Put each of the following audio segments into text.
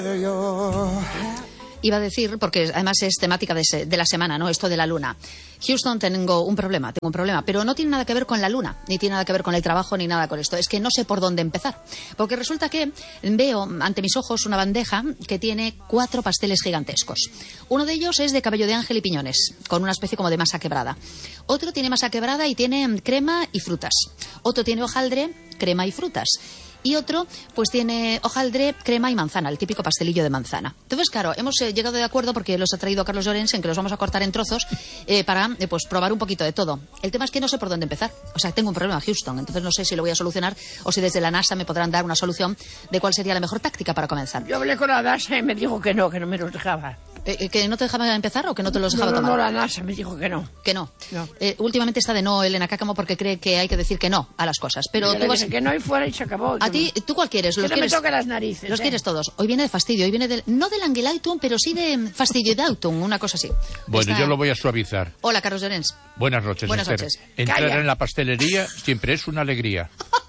Iba a decir, porque además es temática de la semana, ¿no? Esto de la luna. Houston, tengo un problema, pero no tiene nada que ver con la luna, ni tiene nada que ver con el trabajo, ni nada con esto. Es que no sé por dónde empezar. Porque resulta que veo ante mis ojos una bandeja que tiene 4 pasteles gigantescos. Uno de ellos es de cabello de ángel y piñones, con una especie como de masa quebrada. Otro tiene masa quebrada y tiene crema y frutas. Otro tiene hojaldre, crema y frutas. Y otro, pues tiene hojaldre, crema y manzana, el típico pastelillo de manzana. Entonces, claro, hemos llegado de acuerdo porque los ha traído Carlos Llorens en que los vamos a cortar en trozos para pues probar un poquito de todo. El tema es que no sé por dónde empezar. O sea, tengo un problema en Houston, entonces no sé si lo voy a solucionar o si desde la NASA me podrán dar una solución de cuál sería la mejor táctica para comenzar. Yo hablé con la NASA y me dijo que no me los dejaba. ¿Que no te dejaba empezar o que no te los dejaba tomar? No, la NASA me dijo que no. Que no. Últimamente está de no Elena Cácamo porque cree que hay que decir que no a las cosas. Pero tú dije que no y fuera y se acabó. ¿A ti, tú cuál quieres? Que no me toque las narices. Los quieres todos. Hoy viene de fastidio, hoy viene no del Angelautum, pero sí de Fastidiodautum, una cosa así. Bueno, yo lo voy a suavizar. Hola, Carlos Llorens. Buenas noches, Buenas Esther. noches. Entrar Calla. en la pastelería siempre es una alegría.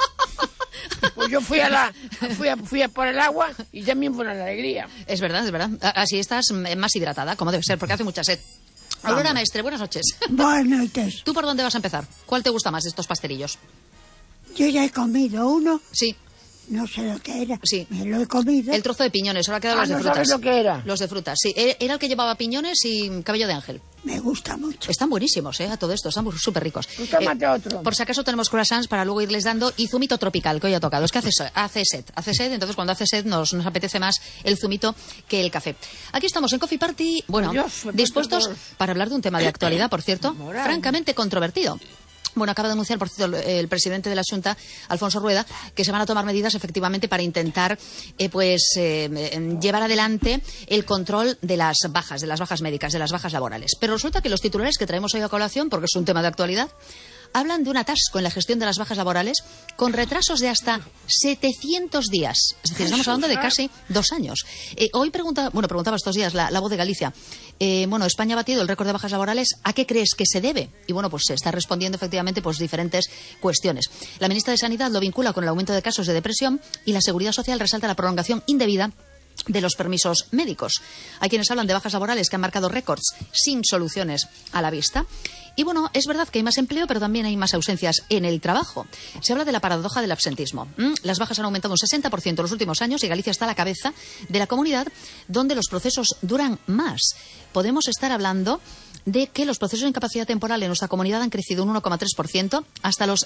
Pues yo fui a por el agua y también fue una alegría. Es verdad, es verdad. Así estás más hidratada, como debe ser, porque hace mucha sed. Aurora Maestre, buenas noches. Buenas noches. ¿Tú por dónde vas a empezar? ¿Cuál te gusta más de estos pastelillos? Yo ya he comido uno. Sí. No sé lo que era. Sí. Me lo he comido. El trozo de piñones, ahora quedan los de ¿no frutas. sabes lo que era? Los de frutas, sí. Era el que llevaba piñones y cabello de ángel. Me gusta mucho. Están buenísimos, a todo esto, están súper ricos. Pues tómate otro. Por si acaso tenemos croissants para luego irles dando y zumito tropical, que hoy ha tocado. Es que hace sed, entonces cuando hace sed nos apetece más el zumito que el café. Aquí estamos en Coffee Party, bueno, Dios, dispuestos para hablar de un tema de actualidad, por cierto, Moral. francamente controvertido. Bueno, acaba de anunciar, por cierto, el presidente de la Xunta, Alfonso Rueda, que se van a tomar medidas efectivamente para intentar llevar adelante el control de las bajas médicas, de las bajas laborales. Pero resulta que los titulares que traemos hoy a colación, porque es un tema de actualidad, hablan de un atasco en la gestión de las bajas laborales con retrasos de hasta 700 días. Es decir, estamos hablando de casi 2 años. Hoy preguntaba estos días la Voz de Galicia. España ha batido el récord de bajas laborales. ¿A qué crees que se debe? Y bueno, pues se está respondiendo efectivamente pues diferentes cuestiones. La ministra de Sanidad lo vincula con el aumento de casos de depresión y la Seguridad Social resalta la prolongación indebida de los permisos médicos. Hay quienes hablan de bajas laborales que han marcado récords sin soluciones a la vista. Y bueno, es verdad que hay más empleo, pero también hay más ausencias en el trabajo. Se habla de la paradoja del absentismo. Las bajas han aumentado un 60% en los últimos años y Galicia está a la cabeza de la comunidad donde los procesos duran más. Podemos estar hablando de que los procesos de incapacidad temporal en nuestra comunidad han crecido un 1,3% hasta los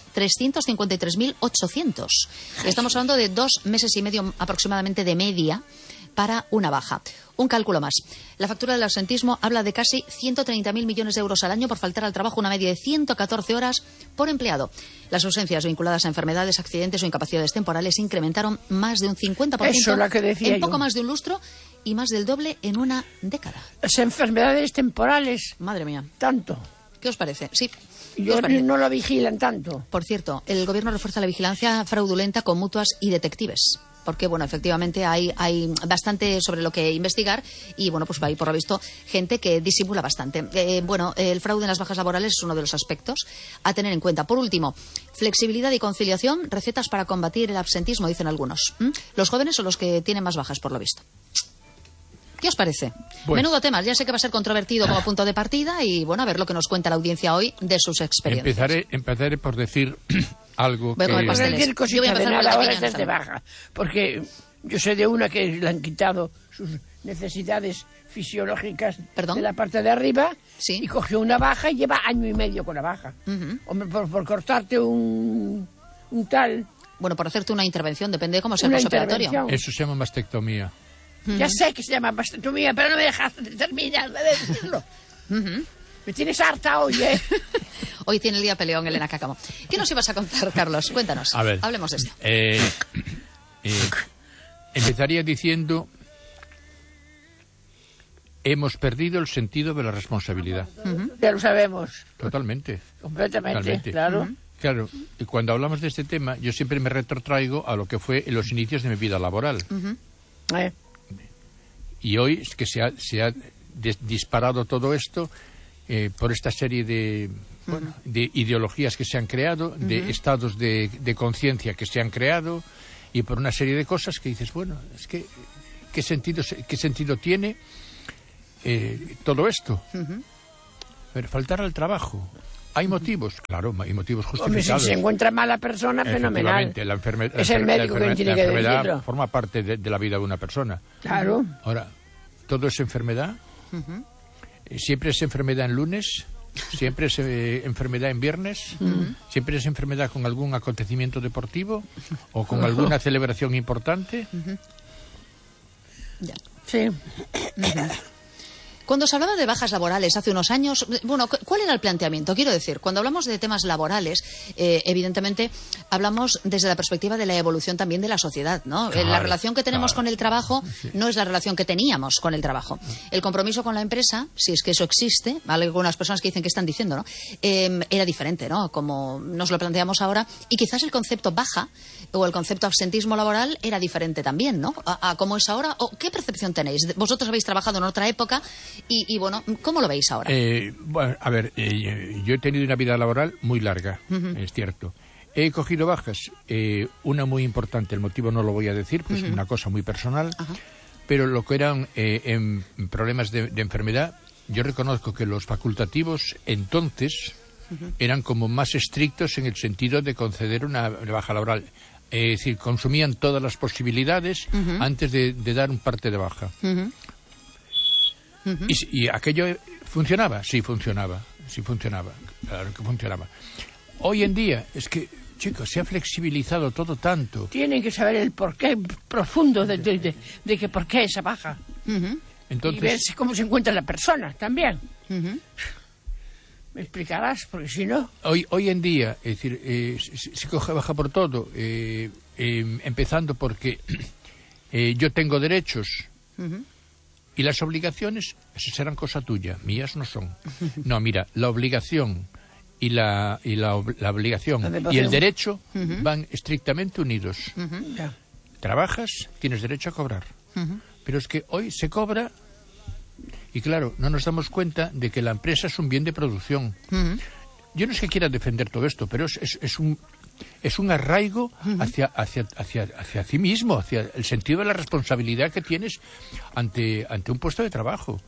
353.800. Estamos hablando de 2 meses y medio aproximadamente de media para una baja. Un cálculo más. La factura del absentismo habla de casi 130.000 millones de euros al año por faltar al trabajo, una media de 114 horas por empleado. Las ausencias vinculadas a enfermedades, accidentes o incapacidades temporales incrementaron más de un 50% Eso es lo que decía en poco yo. más de un lustro y más del doble en una década. Las enfermedades temporales, Madre mía. tanto. ¿Qué os parece? Sí. Y no lo vigilan tanto. Por cierto, el Gobierno refuerza la vigilancia fraudulenta con mutuas y detectives. Porque, bueno, efectivamente hay bastante sobre lo que investigar y, bueno, pues hay, por lo visto, gente que disimula bastante. El fraude en las bajas laborales es uno de los aspectos a tener en cuenta. Por último, flexibilidad y conciliación, recetas para combatir el absentismo, dicen algunos. Los jóvenes son los que tienen más bajas, por lo visto. ¿Qué os parece? Bueno. Menudo tema, ya sé que va a ser controvertido como punto de partida y, bueno, a ver lo que nos cuenta la audiencia hoy de sus experiencias. Empezaré por decir algo Voy a comer que... pasteles. Cualquier Yo voy a cosita de empezar por nada, el de ahora piñones estás de también. baja. Porque yo sé de una que le han quitado sus necesidades fisiológicas ¿Perdón? de la parte de arriba Sí. y cogió una baja y lleva 1 año y medio con la baja. Ujú. Hombre, por cortarte un tal... Bueno, por hacerte una intervención, depende de cómo sea el Una posoperatorio. intervención. Eso se llama mastectomía. Ya sé que se llama vasectomía, pero no me dejas terminar de decirlo. Me tienes harta hoy, ¿eh? Hoy tiene el día peleón Elena Cácamo. ¿Qué nos ibas a contar, Carlos? Cuéntanos. A ver. Hablemos de esto. Empezaría diciendo: hemos perdido el sentido de la responsabilidad. Ya lo sabemos. Totalmente. Completamente, Totalmente. claro. Claro, y cuando hablamos de este tema, yo siempre me retrotraigo a lo que fue en los inicios de mi vida laboral. Y hoy es que se ha disparado todo esto por esta serie de ideologías que se han creado, de estados de conciencia que se han creado y por una serie de cosas que dices, bueno, es que ¿qué sentido tiene todo esto? Pero faltar al trabajo. ¿Hay motivos? Claro, hay motivos justificados. Hombre, si se encuentra mala persona, fenomenal. Es el médico quien tiene que decirlo. La enfermedad forma parte de la vida de una persona. Claro. Ahora, ¿todo es enfermedad? ¿Siempre es enfermedad en lunes? ¿Siempre es enfermedad en viernes? ¿Siempre es enfermedad con algún acontecimiento deportivo? ¿O con alguna celebración importante? Ya. Sí. Cuando se hablaba de bajas laborales hace unos años, bueno, ¿cuál era el planteamiento? Quiero decir, cuando hablamos de temas laborales, evidentemente hablamos desde la perspectiva de la evolución también de la sociedad, ¿no? Claro, la relación que tenemos con el trabajo sí. no es la relación que teníamos con el trabajo. El compromiso con la empresa, si es que eso existe, hay algunas personas que dicen que están diciendo, ¿no? Era diferente, ¿no? Como nos lo planteamos ahora, y quizás el concepto baja o el concepto absentismo laboral era diferente también, ¿no? A cómo es ahora. ¿O qué percepción tenéis? Vosotros habéis trabajado en otra época y bueno, ¿cómo lo veis ahora? Bueno, a ver, yo he tenido una vida laboral muy larga, es cierto. He cogido bajas, una muy importante, el motivo no lo voy a decir, pues es una cosa muy personal, pero lo que eran en problemas de enfermedad, yo reconozco que los facultativos entonces eran como más estrictos en el sentido de conceder una baja laboral. Es decir, consumían todas las posibilidades antes de dar un parte de baja. ¿Y aquello funcionaba? Sí funcionaba, claro que funcionaba. Hoy en día, es que, chicos, se ha flexibilizado todo tanto. Tienen que saber el porqué profundo de que por qué esa baja. Entonces, y ver cómo se encuentra la persona también. ¿Me explicarás? Porque si no... Hoy en día, es decir, se coge baja por todo, empezando porque yo tengo derechos... Y las obligaciones, esas serán cosa tuya, mías no son. No, mira, la obligación y la obligación y el derecho van estrictamente unidos. Trabajas, tienes derecho a cobrar. Pero es que hoy se cobra y claro, no nos damos cuenta de que la empresa es un bien de producción. Yo no es que quiera defender todo esto, pero es un arraigo hacia ti mismo, hacia el sentido de la responsabilidad que tienes ante un puesto de trabajo.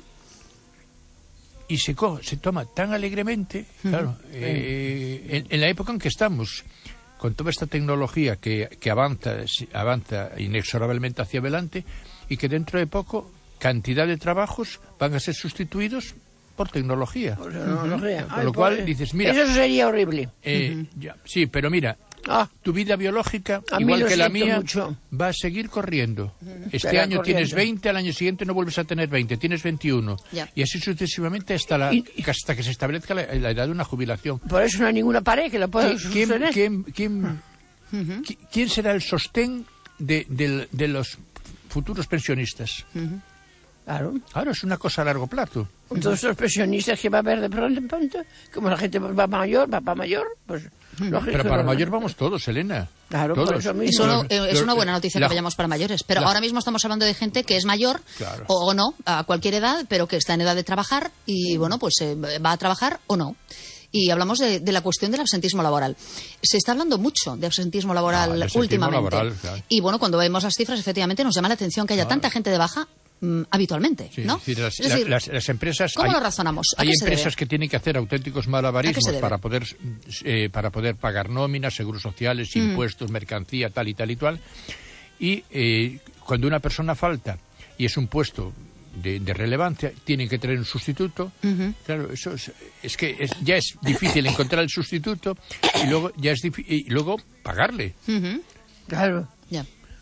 Y se toma tan alegremente, claro, en la época en que estamos, con toda esta tecnología que avanza inexorablemente hacia adelante, y que dentro de poco cantidad de trabajos van a ser sustituidos por tecnología. Con lo cual dices, mira... Eso sería horrible. Sí, pero mira, tu vida biológica, igual que la mía, va a seguir corriendo. Este año tienes 20, al año siguiente no vuelves a tener 20, tienes 21. Y así sucesivamente hasta que se establezca la edad de una jubilación. Por eso no hay ninguna pared que lo pueda sostener. ¿Quién será el sostén de los futuros pensionistas? Claro, es una cosa a largo plazo. Todos los pensionistas que va a haber de pronto, como la gente va para mayor, pues... Pero para mayor vamos todos, Elena. Claro, todos. por eso mismo. Es una buena noticia que vayamos para mayores, pero ahora mismo estamos hablando de gente que es mayor, o no, a cualquier edad, pero que está en edad de trabajar y, bueno, pues va a trabajar o no. Y hablamos de la cuestión del absentismo laboral. Se está hablando mucho de absentismo laboral últimamente. Y, bueno, cuando vemos las cifras, efectivamente, nos llama la atención que haya tanta gente de baja habitualmente, ¿no? Sí, es decir, las empresas... ¿Cómo lo razonamos? Hay empresas que tienen que hacer auténticos malabarismos para poder pagar nóminas, seguros sociales, impuestos, mercancía, tal y tal y tal. Y cuando una persona falta y es un puesto de relevancia, tienen que tener un sustituto. Claro, eso ya es difícil encontrar el sustituto y luego ya es y luego pagarle. Claro. Ya.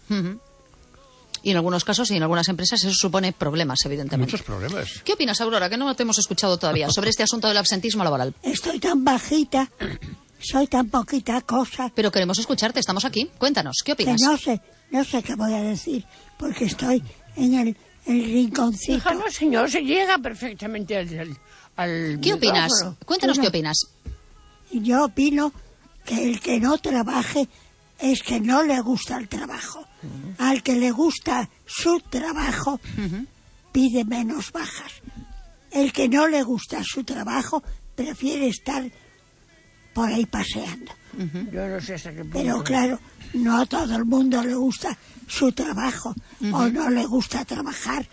Y en algunos casos y en algunas empresas eso supone problemas, evidentemente. Muchos problemas. ¿Qué opinas, Aurora, que no te hemos escuchado todavía, sobre este asunto del absentismo laboral? Estoy tan bajita, soy tan poquita cosa... Pero queremos escucharte, estamos aquí. Cuéntanos, ¿qué opinas? Que no sé qué voy a decir, porque estoy en el rinconcito. Hija, no, señor, se llega perfectamente al ¿Qué opinas? micrófono. Cuéntanos qué opinas. Yo opino que el que no trabaje es que no le gusta el trabajo. Al que le gusta su trabajo, pide menos bajas. El que no le gusta su trabajo prefiere estar por ahí paseando. Yo no sé hasta qué punto. Pero claro, no a todo el mundo le gusta su trabajo o no le gusta trabajar.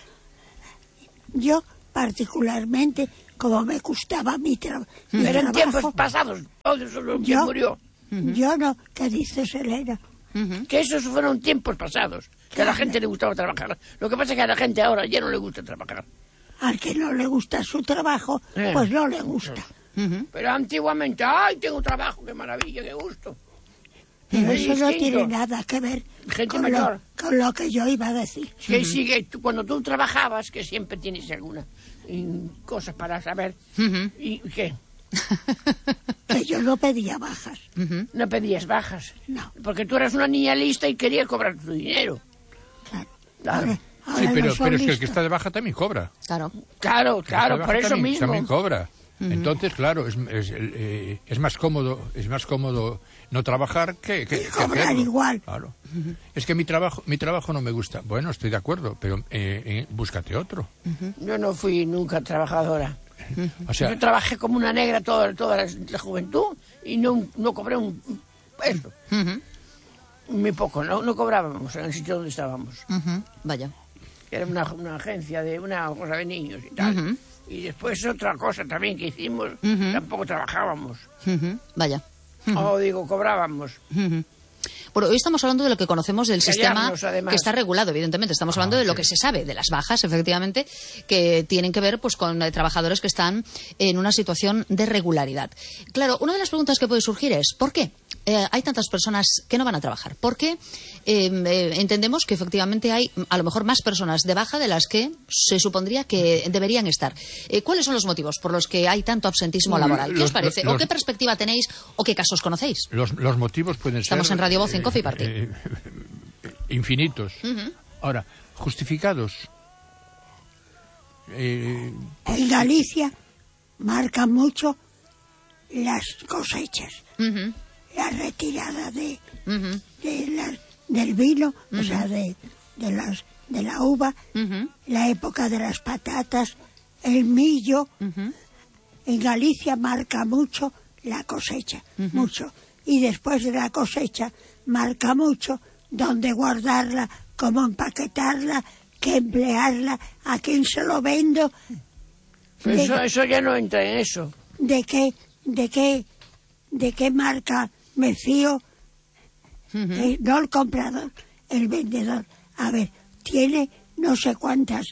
Yo particularmente, como me gustaba mi Pero en trabajo, tiempos pasados, todo eso lo que murió. yo no, ¿qué dices, Elena? Que esos fueron tiempos pasados, que a la gente le gustaba trabajar. Lo que pasa es que a la gente ahora ya no le gusta trabajar. Al que no le gusta su trabajo, pues no le gusta. Pero antiguamente, ¡ay, tengo trabajo! ¡Qué maravilla, qué gusto! Pero Es eso no distinto. tiene nada que ver Gente con mayor. lo que yo iba a decir. Que sigue, cuando tú trabajabas, que siempre tienes alguna cosas para saber, ¿y qué? Que yo no pedía bajas. No pedías bajas. No. Porque tú eras una niña lista y querías cobrar tu dinero. Claro. Claro. Ahora Sí, no pero son es que el que listos. está de baja también cobra. Claro. Claro, El que está de baja por eso también, mismo. también cobra. Entonces, claro, es más cómodo no trabajar que cobrar hacerlo. igual. Claro. Es que mi trabajo no me gusta. Bueno, estoy de acuerdo, pero búscate otro. Yo no fui nunca trabajadora. O sea, Yo trabajé como una negra toda la juventud y no cobré un peso. Muy poco, no cobrábamos en el sitio donde estábamos. Vaya. Que era una agencia de una cosa de niños y tal. Y después otra cosa también que hicimos, tampoco trabajábamos. Vaya. O digo, cobrábamos. Bueno, hoy estamos hablando de lo que conocemos del sistema Callarnos, además. que está regulado, evidentemente. Estamos hablando de lo que se sabe, de las bajas, efectivamente, que tienen que ver pues con trabajadores que están en una situación de regularidad. Claro, una de las preguntas que puede surgir es, ¿por qué hay tantas personas que no van a trabajar? ¿Por qué entendemos que efectivamente hay a lo mejor más personas de baja de las que se supondría que deberían estar? ¿Cuáles son los motivos por los que hay tanto absentismo laboral? ¿Qué os parece? ¿O qué perspectiva tenéis o qué casos conocéis? los motivos pueden Estamos ser... en Radio Voz, en Coffee Party. Infinitos. Ahora, justificados. En Galicia marca mucho las cosechas, la retirada del vino, o sea, de la uva, la época de las patatas, el millo. En Galicia marca mucho la cosecha, mucho. Y después de la cosecha marca mucho dónde guardarla, cómo empaquetarla, qué emplearla, a quién se lo vendo. Eso ya no entra en eso. ¿De qué marca me fío? No el comprador, el vendedor. A ver, tiene no sé cuántas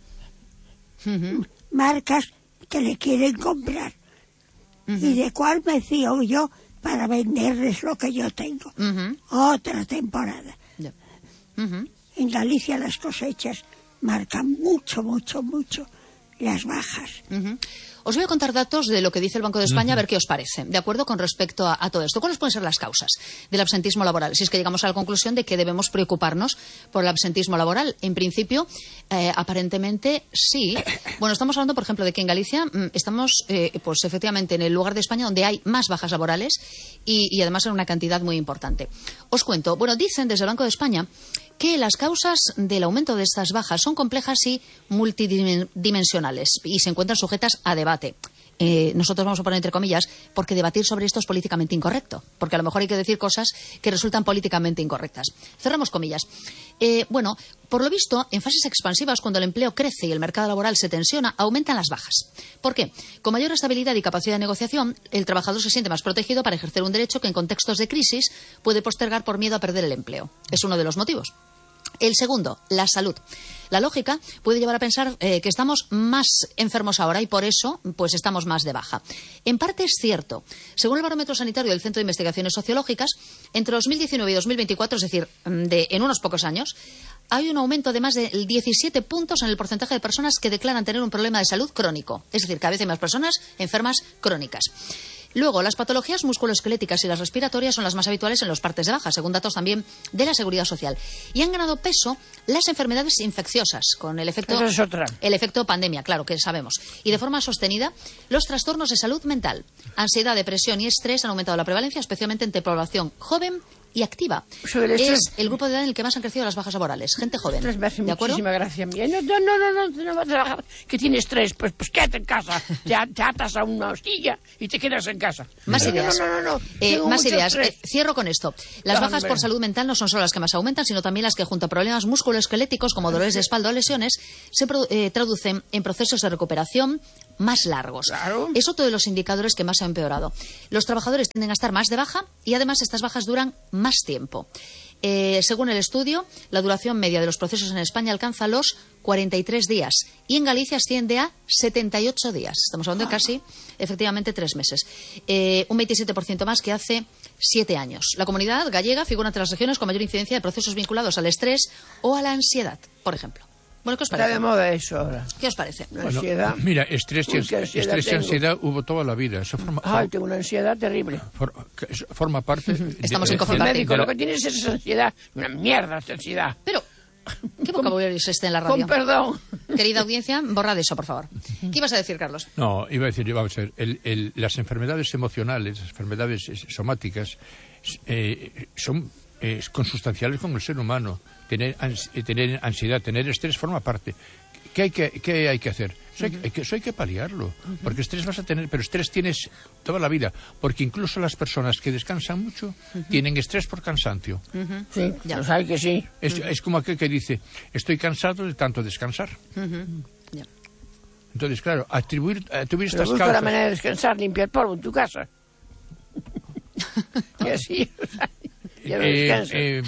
marcas que le quieren comprar. ¿Y de cuál me fío yo para venderles lo que yo tengo? Otra temporada. En Galicia las cosechas marcan mucho las bajas. Os voy a contar datos de lo que dice el Banco de España, a ver qué os parece, de acuerdo con respecto a todo esto. ¿Cuáles pueden ser las causas del absentismo laboral? Si es que llegamos a la conclusión de que debemos preocuparnos por el absentismo laboral. En principio, aparentemente sí. Bueno, estamos hablando, por ejemplo, de que en Galicia estamos, pues efectivamente, en el lugar de España donde hay más bajas laborales y además en una cantidad muy importante. Os cuento. Bueno, dicen desde el Banco de España que las causas del aumento de estas bajas son complejas y multidimensionales y se encuentran sujetas a debate. Nosotros vamos a poner entre comillas, porque debatir sobre esto es políticamente incorrecto, porque a lo mejor hay que decir cosas que resultan políticamente incorrectas. Cerramos comillas. Bueno, por lo visto, en fases expansivas, cuando el empleo crece y el mercado laboral se tensiona, aumentan las bajas. ¿Por qué? Con mayor estabilidad y capacidad de negociación, el trabajador se siente más protegido para ejercer un derecho que en contextos de crisis puede postergar por miedo a perder el empleo. Es uno de los motivos. El segundo, la salud. La lógica puede llevar a pensar que estamos más enfermos ahora y por eso pues estamos más de baja. En parte es cierto. Según el barómetro sanitario del Centro de Investigaciones Sociológicas, entre 2019 y 2024, es decir, en unos pocos años, hay un aumento de más de 17 puntos en el porcentaje de personas que declaran tener un problema de salud crónico. Es decir, cada vez hay más personas enfermas crónicas. Luego, las patologías musculoesqueléticas y las respiratorias son las más habituales en los partes de baja, según datos también de la Seguridad Social. Y han ganado peso las enfermedades infecciosas, con el efecto, Esa es otra. el efecto pandemia, claro, que sabemos. Y de forma sostenida, los trastornos de salud mental, ansiedad, depresión y estrés han aumentado la prevalencia, especialmente entre población joven y activa. Sobre el estrés. Es el grupo de edad en el que más han crecido las bajas laborales. Gente joven. Estrés me hace ¿De acuerdo? muchísima gracia a mí. No va a trabajar. Que tiene estrés, pues quédate en casa. Te atas a una hostilla y te quedas en casa. Más ideas. No. Tengo Más mucho ideas. estrés. Cierro con esto. Las bajas Hombre. por salud mental no son solo las que más aumentan, sino también las que, junto a problemas musculoesqueléticos como dolores de espalda o lesiones, se traducen en procesos de recuperación más largos. Claro. Es otro de los indicadores que más ha empeorado. Los trabajadores tienden a estar más de baja y además estas bajas duran más tiempo. Según el estudio, la duración media de los procesos en España alcanza los 43 días y en Galicia asciende a 78 días. Estamos hablando de casi, efectivamente, 3 meses. Un 27% más que hace 7 años. La comunidad gallega figura entre las regiones con mayor incidencia de procesos vinculados al estrés o a la ansiedad, por ejemplo. Bueno, ¿qué os Está parece? de moda eso ahora. ¿Qué os parece? La Bueno, ansiedad. mira, estrés y Uy, qué ansiedad tengo. ansiedad hubo toda la vida. Eso Tengo una ansiedad terrible. forma parte... Estamos en El confrontarte. médico lo que tienes es esa ansiedad. Una mierda esa ansiedad. Pero, ¿qué vocabulario es este en la radio? Con perdón. Querida audiencia, borrad eso, por favor. ¿Qué ibas a decir, Carlos? No, iba a decir, vamos a ver, las enfermedades emocionales, las enfermedades somáticas, son consustanciales con el ser humano. Tener ansiedad, tener estrés forma parte. ¿Qué hay que hacer? Eso hay que paliarlo. Porque estrés vas a tener, pero estrés tienes toda la vida. Porque incluso las personas que descansan mucho tienen estrés por cansancio. Sí, Ya. lo sabes que sí. Es como aquel que dice, estoy cansado de tanto descansar. Ya. Entonces, claro, atribuir Pero estas busca la causas... manera de descansar, limpiar polvo en tu casa. Y así, ya no descansas.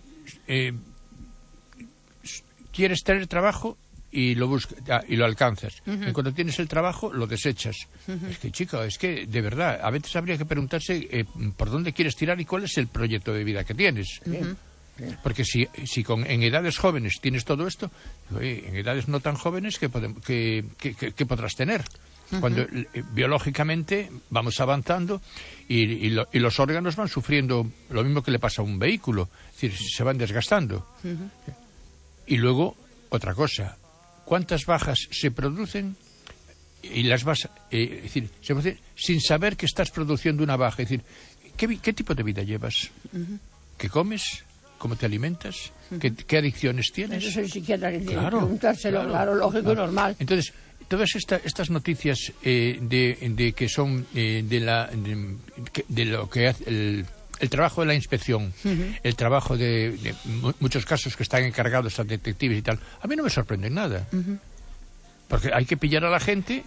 Quieres tener trabajo y lo buscas y lo alcanzas. Y cuando tienes el trabajo lo desechas. Es que, chico, es que de verdad a veces habría que preguntarse por dónde quieres tirar y cuál es el proyecto de vida que tienes. Porque si en edades jóvenes tienes todo esto, en edades no tan jóvenes ¿qué podrás tener? Cuando biológicamente vamos avanzando y los órganos van sufriendo lo mismo que le pasa a un vehículo, es decir, se van desgastando. Y luego, otra cosa, ¿cuántas bajas se producen? Y las vas, es decir, se producen sin saber que estás produciendo una baja. Es decir, ¿qué tipo de vida llevas? ¿Qué comes? ¿Cómo te alimentas? ¿Qué adicciones tienes? Eso soy psiquiatra que tiene que Claro, preguntárselo, claro, lógico y normal. Entonces, todas estas noticias de que son de lo que hace el trabajo de la inspección, el trabajo de muchos casos que están encargados a detectives y tal, a mí no me sorprende nada. Porque hay que pillar a la gente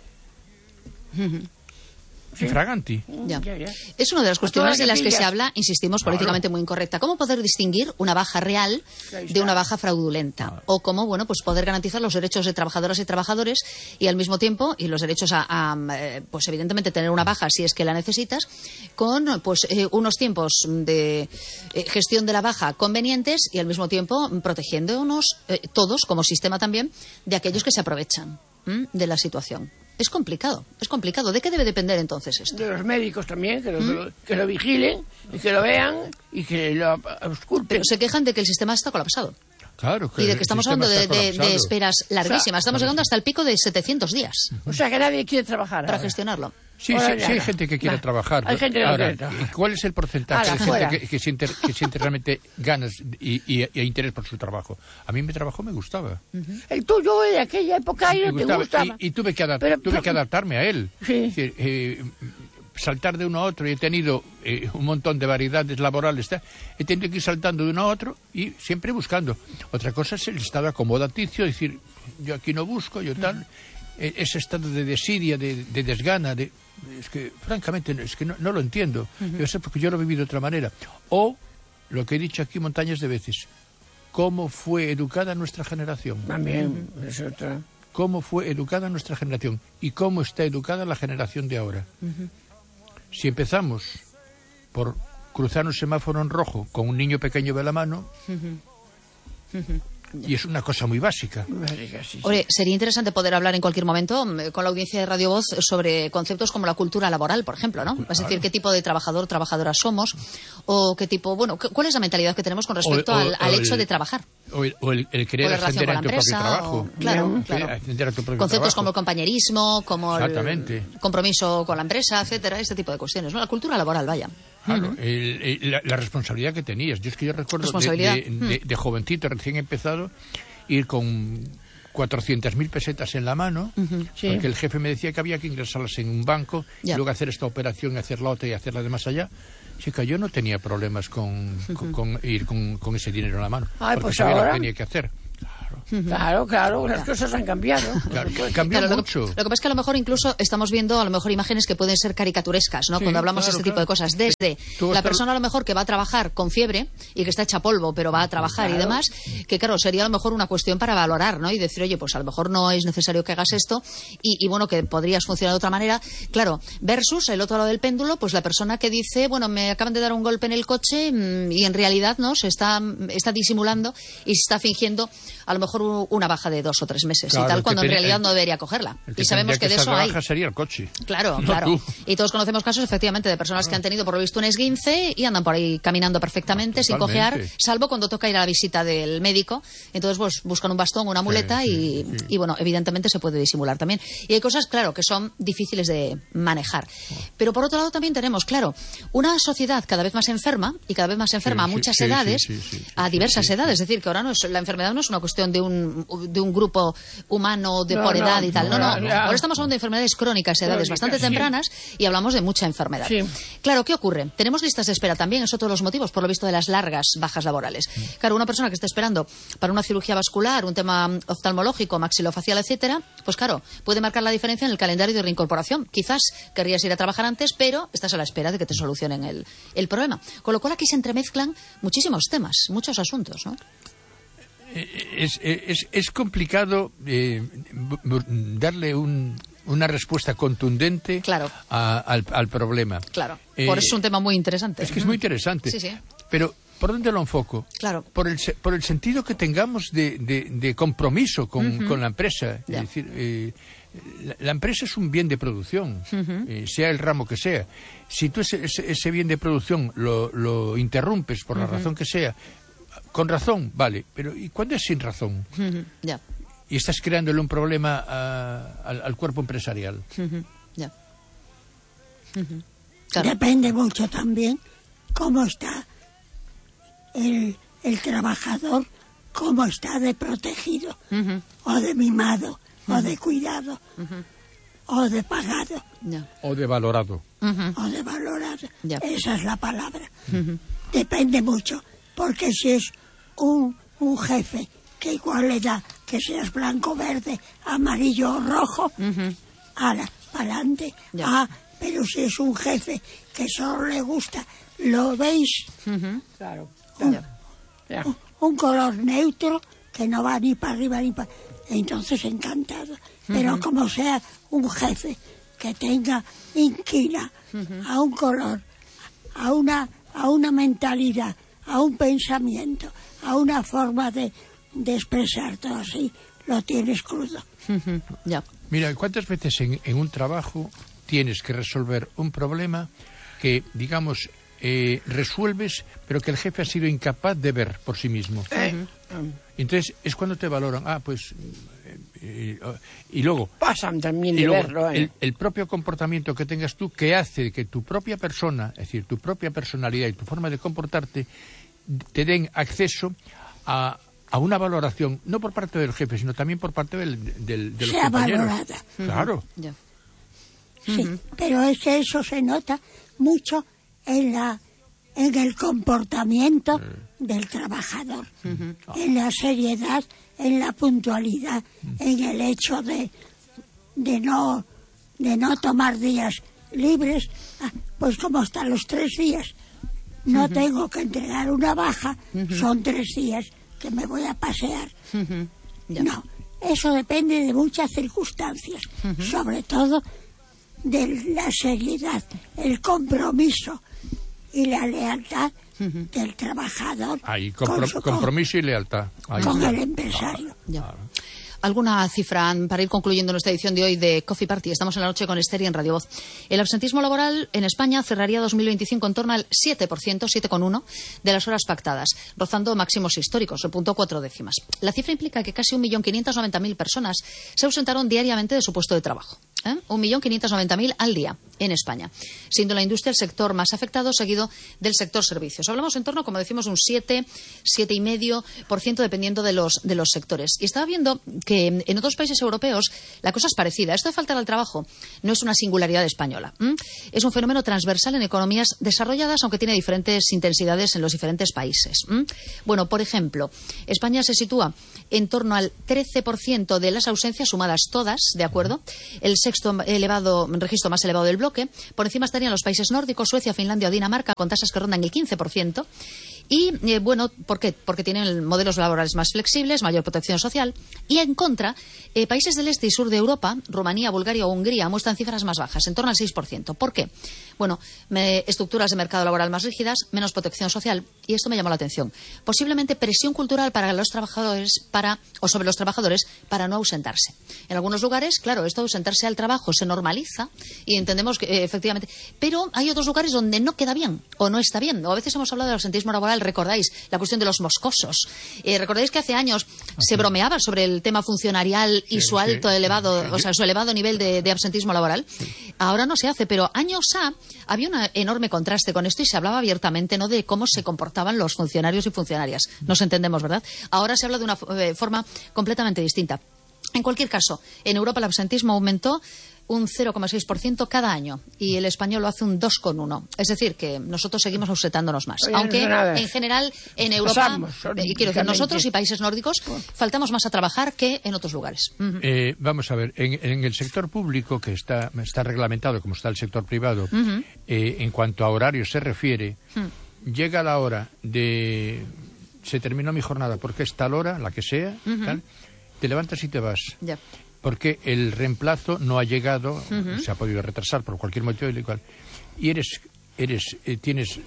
infraganti. Ya. Ya. Es una de las cuestiones de las que pillas. se habla, insistimos, políticamente muy incorrecta. ¿Cómo poder distinguir una baja real de una baja fraudulenta? O cómo, bueno, pues poder garantizar los derechos de trabajadoras y trabajadores y al mismo tiempo, y los derechos pues evidentemente tener una baja si es que la necesitas, con pues unos tiempos de gestión de la baja convenientes y al mismo tiempo protegiéndonos todos, como sistema también, de aquellos que se aprovechan de la situación. Es complicado, es complicado. ¿De qué debe depender entonces esto? De los médicos también, que lo vigilen y que lo vean y que lo ausculten. Pero se quejan de que el sistema está colapsado. Claro, Y de que estamos hablando de esperas larguísimas. Estamos llegando hasta el pico de 700 días O sea, que nadie quiere trabajar. para gestionarlo. Sí, Ahora sí, ya hay no. gente que quiere trabajar. Hay gente que no Ahora, quiere trabajar. ¿cuál es el porcentaje Ala, de fuera. gente que siente realmente ganas y interés por su trabajo? A mí mi trabajo me gustaba. El tuyo de aquella época ahí Me no te gustaba. gustaba. Y tuve que Pero- adaptarme a él. Sí. Es decir, saltar de uno a otro, y he tenido un montón de variedades laborales, he tenido que ir saltando de uno a otro y siempre buscando. Otra cosa es el estado acomodaticio, es decir, yo aquí no busco, yo tal, ese estado de desidia, de desgana, es que francamente es que no lo entiendo. Debe ser porque yo lo viví de otra manera. O lo que he dicho aquí montañas de veces, cómo fue educada nuestra generación. También, es otra. Cómo fue educada nuestra generación y cómo está educada la generación de ahora. Si empezamos por cruzar un semáforo en rojo con un niño pequeño de la mano, y es una cosa muy básica. Sí. Oye, sería interesante poder hablar en cualquier momento con la audiencia de Radio Voz sobre conceptos como la cultura laboral, por ejemplo, ¿no? Es decir, qué tipo de trabajador, trabajadora somos, o qué tipo, bueno, cuál es la mentalidad que tenemos con respecto al hecho de trabajar. O el querer O la relación ascender con a la tu propio empresa, trabajo. claro. Ascender a tu propio Conceptos trabajo. como el compañerismo, como Exactamente. el compromiso con la empresa, etcétera, este tipo de cuestiones, ¿no? La cultura laboral, vaya. Claro, la responsabilidad que tenías. Yo recuerdo de jovencito, recién empezado, ir con 400.000 pesetas en la mano, porque el jefe me decía que había que ingresarlas en un banco, y luego hacer esta operación, hacer la otra y hacerla de más allá. Así que yo no tenía problemas con ir con ese dinero en la mano, porque pues sabía ahora lo que tenía que hacer. Claro, las cosas han cambiado. Cambió mucho. Lo que pasa es que a lo mejor incluso estamos viendo imágenes que pueden ser caricaturescas, ¿no? Cuando hablamos de este tipo de cosas. Desde la persona a lo mejor que va a trabajar con fiebre y que está hecha polvo, pero va a trabajar y demás, que claro, sería a lo mejor una cuestión para valorar, ¿no? Y decir, oye, pues a lo mejor no es necesario que hagas esto y bueno, que podrías funcionar de otra manera. Claro, versus el otro lado del péndulo, pues la persona que dice, bueno, me acaban de dar un golpe en el coche y en realidad, ¿no? Se está disimulando y se está fingiendo a lo mejor una baja de 2 o 3 meses y tal, cuando en realidad no debería cogerla. Y sabemos que de eso hay. La baja sería el coche. Claro. Tú. Y todos conocemos casos, efectivamente, de personas que han tenido por lo visto un esguince y andan por ahí caminando perfectamente, sin cojear, salvo cuando toca ir a la visita del médico. Entonces, pues buscan un bastón, una muleta y bueno, evidentemente se puede disimular también. Y hay cosas, claro, que son difíciles de manejar. Pero por otro lado también tenemos, claro, una sociedad cada vez más enferma y cada vez más enferma a muchas edades, a diversas edades. Es decir, que ahora la enfermedad no es una cuestión de un grupo humano por edad y tal. No. Ahora estamos hablando de enfermedades crónicas, edades bastante tempranas, y hablamos de mucha enfermedad. Claro, ¿qué ocurre? Tenemos listas de espera también, es otro de los motivos, por lo visto, de las largas bajas laborales. Claro, una persona que está esperando para una cirugía vascular, un tema oftalmológico, maxilofacial, etcétera, pues claro, puede marcar la diferencia en el calendario de reincorporación. Quizás querrías ir a trabajar antes, pero estás a la espera de que te solucionen el problema. Con lo cual aquí se entremezclan muchísimos temas, muchos asuntos, ¿no? Es complicado darle una respuesta contundente al problema. Claro, por eso es un tema muy interesante. Es que es muy interesante. Sí. Pero, ¿por dónde lo enfoco? Claro. Por el sentido que tengamos de compromiso con la empresa. Es decir, la empresa es un bien de producción, sea el ramo que sea. Si tú ese bien de producción lo interrumpes por la razón que sea, con razón, vale, pero ¿y cuándo es sin razón? Y estás creándole un problema al cuerpo empresarial. Claro. Depende mucho también cómo está el trabajador, cómo está de protegido, o de mimado, o de cuidado, o de pagado. O de valorado. O de valorado. Esa es la palabra. Depende mucho, porque si es un jefe que igual le da que seas blanco, verde, amarillo o rojo, para adelante. Pero si es un jefe que solo le gusta, ¿lo veis? Claro. Un color neutro que no va ni para arriba ni para... Entonces encantado. Pero como sea un jefe que tenga inquina a un color, a una mentalidad, a un pensamiento, a una forma de expresar todo así, lo tienes crudo. Mira, ¿cuántas veces en un trabajo tienes que resolver un problema que, digamos, resuelves, pero que el jefe ha sido incapaz de ver por sí mismo? Entonces es cuando te valoran. Y luego pasan también de verlo. El propio comportamiento que tengas tú, que hace que tu propia persona, es decir, tu propia personalidad y tu forma de comportarte, te den acceso a una valoración, no por parte del jefe, sino también por parte de los sea compañeros. Valorada. Claro. Sí, pero es que eso se nota mucho en el comportamiento del trabajador, en la seriedad, en la puntualidad, en el hecho de no tomar días libres, pues como hasta los 3 días no tengo que entregar una baja, son 3 días que me voy a pasear. No, eso depende de muchas circunstancias, sobre todo de la seriedad, el compromiso y la lealtad del trabajador. Compromiso y lealtad. Con el empresario. Claro. alguna cifra para ir concluyendo nuestra edición de hoy de Coffee Party. Estamos en la noche con Esther y en Radio Voz. El absentismo laboral en España cerraría 2025 en torno al 7%, 7,1% de las horas pactadas, rozando máximos históricos, el punto 4 décimas. La cifra implica que casi 1.590.000 personas se ausentaron diariamente de su puesto de trabajo. 1.590.000 al día en España, siendo la industria el sector más afectado, seguido del sector servicios. Hablamos en torno, como decimos, un 7,5% dependiendo de los sectores. Y estaba viendo que en otros países europeos la cosa es parecida. Esto de faltar al trabajo no es una singularidad española. Es un fenómeno transversal en economías desarrolladas, aunque tiene diferentes intensidades en los diferentes países. Bueno, por ejemplo, España se sitúa en torno al 13% de las ausencias sumadas todas, ¿de acuerdo? El sexto registro más elevado del bloque. Por encima estarían los países nórdicos, Suecia, Finlandia o Dinamarca, con tasas que rondan el 15%. Y, bueno, ¿por qué? Porque tienen modelos laborales más flexibles, mayor protección social. Y, en contra, países del este y sur de Europa, Rumanía, Bulgaria o Hungría, muestran cifras más bajas, en torno al 6%. ¿Por qué? Bueno, estructuras de mercado laboral más rígidas, menos protección social. Y esto me llamó la atención. Posiblemente presión cultural para los trabajadores sobre los trabajadores para no ausentarse. En algunos lugares, claro, esto de ausentarse al trabajo se normaliza y entendemos que efectivamente. Pero hay otros lugares donde no queda bien o no está bien. O a veces hemos hablado del ausentismo laboral, recordáis la cuestión de los moscosos. Recordáis que hace años se bromeaba sobre el tema funcionarial y su alto elevado, o sea, su elevado nivel de absentismo laboral. Ahora no se hace, pero años había un enorme contraste con esto y se hablaba abiertamente, ¿no?, de cómo se comportaban los funcionarios y funcionarias. Nos entendemos, ¿verdad? Ahora se habla de una forma completamente distinta. En cualquier caso, en Europa el absentismo aumentó un 0,6% cada año y el español lo hace un 2,1%. Es decir, que nosotros seguimos ausentándonos más. Aunque en general en Europa, y quiero decir, nosotros y países nórdicos faltamos más a trabajar que en otros lugares. Vamos a ver, en el sector público, que está reglamentado como está el sector privado, en cuanto a horarios se refiere, llega la hora de... Se terminó mi jornada porque es tal hora, la que sea, tal, te levantas y te vas. Ya. Porque el reemplazo no ha llegado, se ha podido retrasar por cualquier motivo y igual. Y tienes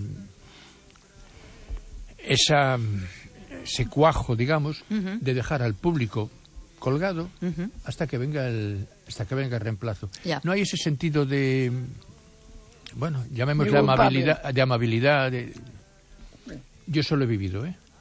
ese cuajo, digamos, de dejar al público colgado hasta que venga el reemplazo. Ya. No hay ese sentido de, bueno, llamémosle amabilidad. Yo eso lo he vivido,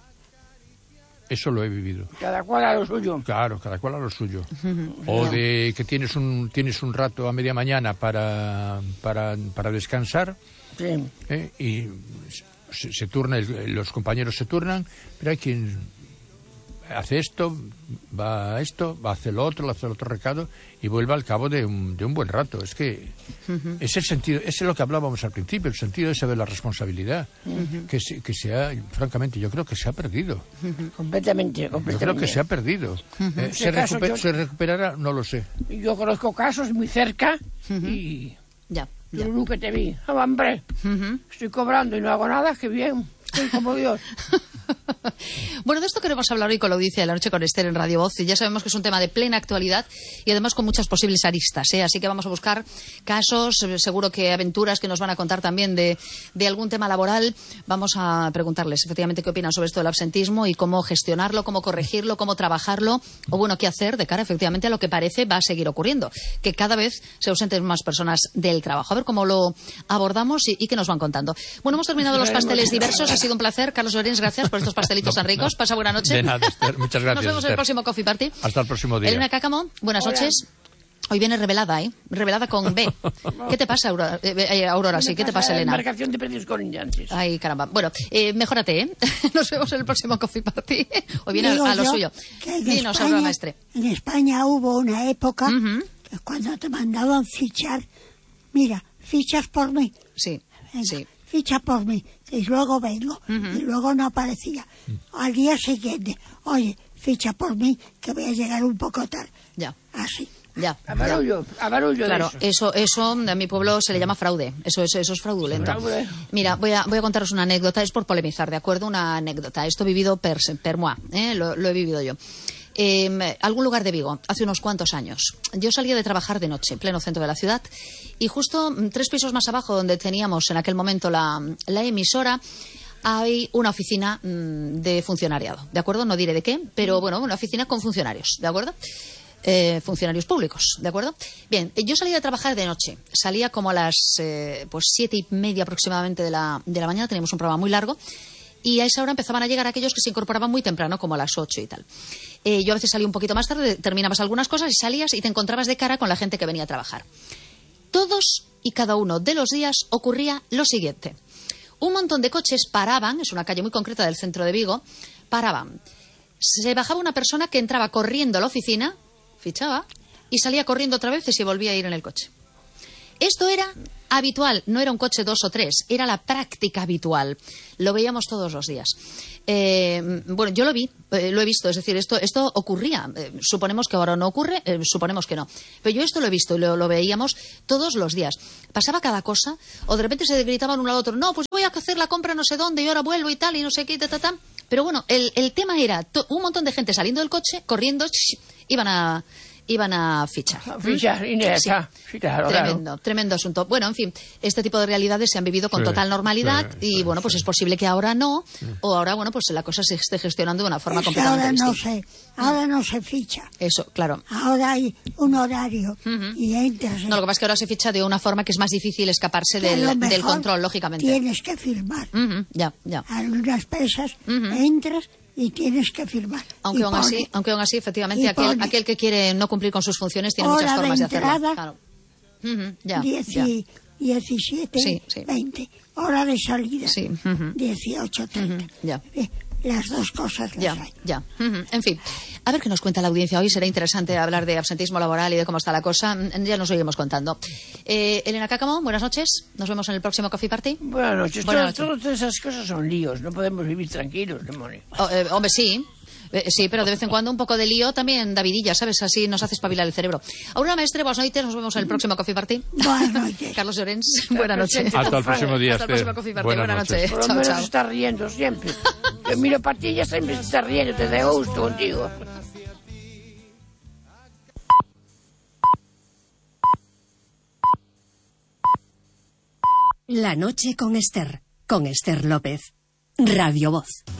Eso lo he vivido. Cada cual a lo suyo. Claro, cada cual a lo suyo. O de que tienes un rato a media mañana para descansar. Sí. Y se turna, los compañeros se turnan, pero hay quien hace esto, va a hacer lo otro recado y vuelve al cabo de un buen rato. Es que es el sentido, es lo que hablábamos al principio, el sentido ese de la responsabilidad, que francamente, yo creo que se ha perdido. Completamente. Yo creo que se ha perdido. ¿Se recuperará? No lo sé. Yo conozco casos muy cerca y... Ya. Tú que te vi, hombre, estoy cobrando y no hago nada, qué bien, estoy como Dios. Bueno, de esto queremos hablar hoy con la audiencia de la noche con Esther en Radio Voz. Y ya sabemos que es un tema de plena actualidad y además con muchas posibles aristas, Así que vamos a buscar casos, seguro que aventuras que nos van a contar también de algún tema laboral. Vamos a preguntarles efectivamente qué opinan sobre esto del absentismo y cómo gestionarlo, cómo corregirlo, cómo trabajarlo o, bueno, qué hacer de cara efectivamente a lo que parece va a seguir ocurriendo, que cada vez se ausenten más personas del trabajo. A ver cómo lo abordamos y qué nos van contando. Bueno, hemos terminado los pasteles diversos. Ha sido un placer. Carlos Llorens, gracias por estos pastelitos tan ricos. Pasa buena noche. De nada, Esther. Muchas gracias. Nos vemos en el próximo Coffee Party. Hasta el próximo día. Elena Cácamo, buenas noches. Hoy viene revelada, Revelada con B. ¿Qué te pasa, Aurora? Aurora, sí. ¿Qué te pasa, Elena? Marcación de precios con Injantes. Ay, caramba. Bueno, mejórate, Nos vemos en el próximo Coffee Party. Hoy viene a lo suyo. Dinos, Aurora Maestre. En España hubo una época que cuando te mandaban fichar, mira, fichas por mí. Sí, venga, sí. Ficha por mí, y luego vengo, y luego no aparecía. Al día siguiente, oye, ficha por mí, que voy a llegar un poco tarde. Ya. Así. Ya. A barullo claro, de eso a mi pueblo se le llama fraude. Eso es fraudulento. Mira, voy a contaros una anécdota, es por polemizar, ¿de acuerdo? Una anécdota. Esto vivido per moi, lo he vivido yo. Algún lugar de Vigo, hace unos cuantos años. Yo salía de trabajar de noche, en pleno centro de la ciudad, y justo 3 pisos más abajo, donde teníamos en aquel momento la emisora, hay una oficina de funcionariado, ¿de acuerdo? No diré de qué, pero bueno, una oficina con funcionarios, ¿de acuerdo? Funcionarios públicos, ¿de acuerdo? Bien, yo salía a trabajar de noche, salía como a las 7:30 aproximadamente de la mañana, teníamos un programa muy largo, y a esa hora empezaban a llegar aquellos que se incorporaban muy temprano, como a las 8 y tal. Yo a veces salía un poquito más tarde, terminabas algunas cosas y salías y te encontrabas de cara con la gente que venía a trabajar. Todos y cada uno de los días ocurría lo siguiente. Un montón de coches paraban, es una calle muy concreta del centro de Vigo, paraban. Se bajaba una persona que entraba corriendo a la oficina, fichaba, y salía corriendo otra vez y se volvía a ir en el coche. Esto era habitual, no era un coche 2 o 3, era la práctica habitual. Lo veíamos todos los días. Bueno, yo lo vi, lo he visto, es decir, esto ocurría. Suponemos que ahora no ocurre, suponemos que no. Pero yo esto lo he visto y lo veíamos todos los días. Pasaba cada cosa, o de repente se gritaban uno al otro, no, pues voy a hacer la compra no sé dónde y ahora vuelvo y tal, y no sé qué, ta. Pero bueno, el tema era un montón de gente saliendo del coche, corriendo, iban a fichar. A fichar, Inés, sí, claro, tremendo asunto. Bueno, en fin, este tipo de realidades se han vivido con total normalidad y, bueno, pues es posible que ahora no, o ahora, bueno, pues la cosa se esté gestionando de una forma completamente distinta. Ahora no se ficha. Eso, claro. Ahora hay un horario y entras. No, lo que pasa es que ahora se ficha de una forma que es más difícil escaparse del control, lógicamente. Tienes que firmar. Ya. Algunas pesas entras y tienes que firmar. Aunque aún así, efectivamente, aquel que quiere no cumplir con sus funciones tiene muchas formas de hacerlo. Claro. 17, sí. 20. Hora de salida, sí. 18:30. Ya. Las dos cosas las hay. Ya. En fin, a ver qué nos cuenta la audiencia hoy. Será interesante hablar de absentismo laboral y de cómo está la cosa. Ya nos seguimos contando. Elena Cáccamo, buenas noches. Nos vemos en el próximo Coffee Party. Buenas noches. Todas esas cosas son líos. No podemos vivir tranquilos, demonio. Hombre, sí. Sí, pero de vez en cuando un poco de lío también, Davidilla, ¿sabes? Así nos hace espabilar el cerebro. Aurora Maestre, buenas noches, nos vemos en el próximo Coffee Party. Buenas noches. Carlos Llorens, buenas noches. Hasta el próximo día. Hasta el próximo Coffee Party, buenas noches. Por lo menos se está riendo siempre. Yo miro para ti y ya siempre se está riendo, te da gusto contigo. La noche con Esther López. Radio Voz.